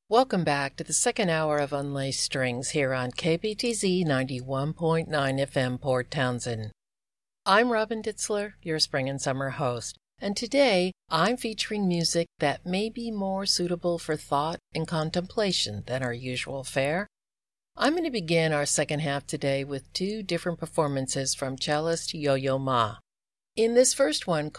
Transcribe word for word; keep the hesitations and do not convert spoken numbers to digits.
Welcome back to the second hour of Unlaced Strings here on K B T Z ninety-one point nine F M Port Townsend. I'm Robin Ditzler, your spring and summer host, and today I'm featuring music that may be more suitable for thought and contemplation than our usual fare. I'm going to begin our second half today with two different performances from cellist Yo-Yo Ma. In this first one,